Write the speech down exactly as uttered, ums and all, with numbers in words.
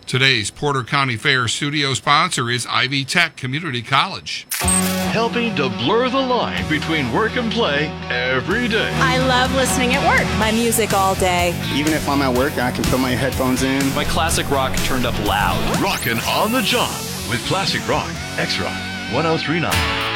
Today's Porter County Fair studio sponsor is Ivy Tech Community College. Helping to blur the line between work and play every day. I love listening at work. My music all day. Even if I'm at work, I can put my headphones in. My classic rock turned up loud. Rockin' on the job with Classic Rock, X-Rock, one oh three point nine.